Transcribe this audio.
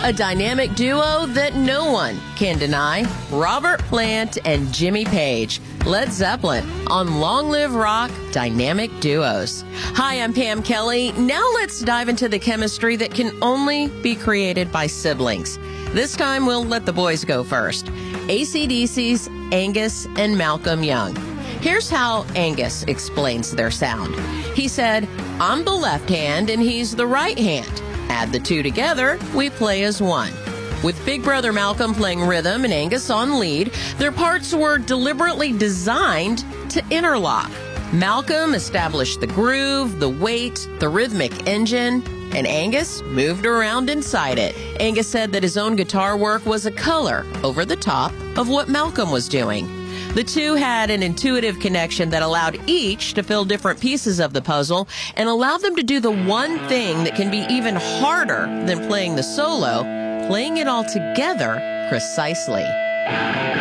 a dynamic duo that no one can deny. Robert Plant and Jimmy Page, Led Zeppelin, on Long Live Rock Dynamic Duos. Hi, I'm Pam Kelly. Now let's dive into the chemistry that can only be created by siblings. This time we'll let the boys go first. AC/DC's Angus and Malcolm Young. Here's how Angus explains their sound. He said, "I'm the left hand and he's the right hand. Add the two together, we play as one." With Big Brother Malcolm playing rhythm and Angus on lead, their parts were deliberately designed to interlock. Malcolm established the groove, the weight, the rhythmic engine, and Angus moved around inside it. Angus said that his own guitar work was a color over the top of what Malcolm was doing. The two had an intuitive connection that allowed each to fill different pieces of the puzzle and allowed them to do the one thing that can be even harder than playing the solo, playing it all together precisely.